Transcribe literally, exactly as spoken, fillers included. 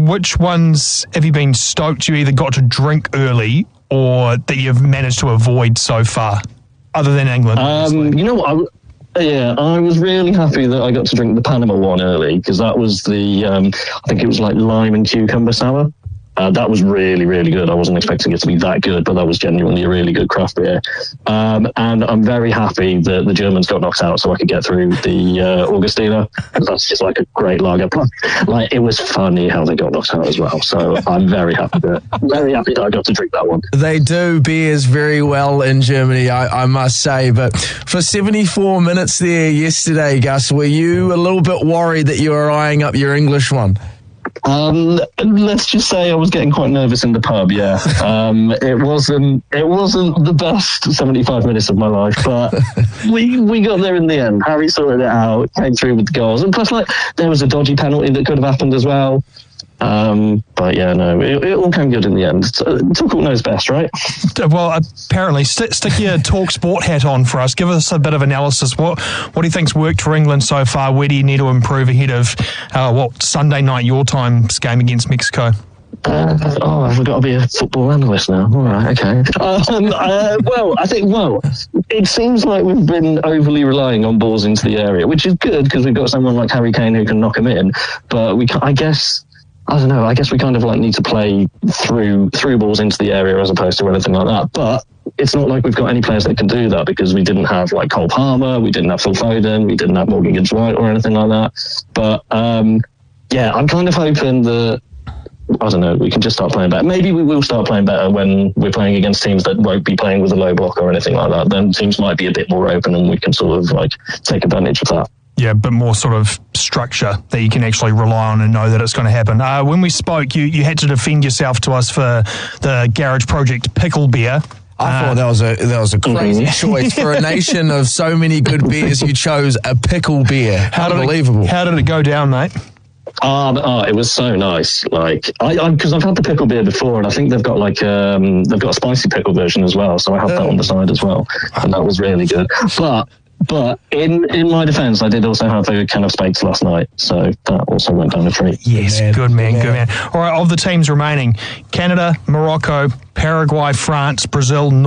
which ones have you been stoked you either got to drink early or that you've managed to avoid so far, other than England? Um, you know what? I, yeah, I was really happy that I got to drink the Panama one early, because that was the, um, I think it was like lime and cucumber sour. Uh, that was really, really good. I wasn't expecting it to be that good, but that was genuinely a really good craft beer. Um, and I'm very happy that the Germans got knocked out so I could get through the uh, Augustina. That's just like a great lager. Like, it was funny how they got knocked out as well. So I'm very happy that, very happy that I got to drink that one. They do beers very well in Germany, I, I must say. But for seventy-four minutes there yesterday, Gus, were you a little bit worried that you were eyeing up your English one? Um, let's just say I was getting quite nervous in the pub. Yeah, um, it wasn't it wasn't the best seventy-five minutes of my life, but we we got there in the end. Harry sorted it out, came through with the goals, and plus, like, there was a dodgy penalty that could have happened as well. Um, but yeah, no, it, it all came good in the end. Tuchel knows best, right? Well, apparently, St- stick your Talk Sport hat on for us. Give us a bit of analysis. What what do you think's worked for England so far? Where do you need to improve ahead of uh, what Sunday night your time's game against Mexico? Uh, oh, I've got to be a football analyst now. All right, okay. Um, uh, well, I think, well, it seems like we've been overly relying on balls into the area, which is good because we've got someone like Harry Kane who can knock them in. But we, I guess. I don't know, I guess we kind of like need to play through through balls into the area as opposed to anything like that. But it's not like we've got any players that can do that, because we didn't have like Cole Palmer, we didn't have Phil Foden, we didn't have Morgan Gibbs-White or anything like that. But um, yeah, I'm kind of hoping that, I don't know, we can just start playing better. Maybe we will start playing better when we're playing against teams that won't be playing with a low block or anything like that. Then teams might be a bit more open and we can sort of like take advantage of that. Yeah, but more sort of structure that you can actually rely on and know that it's going to happen. Uh, when we spoke, you, you had to defend yourself to us for the Garage Project pickle beer. I uh, thought that was a that was a crazy mm-hmm. choice for a nation of so many good beers. You chose a pickle beer. How Unbelievable. Did it, how did it go down, mate? Um, oh, it was so nice. Like, I, because I've had the pickle beer before, and I think they've got like um, they've got a spicy pickle version as well. So I had that on the side as well, and that was really good. But but in in my defence, I did also have a can of Spakes last night, so that also went down a treat. Yes, good man, good man. All right, of the teams remaining: Canada, Morocco, Paraguay, France, Brazil,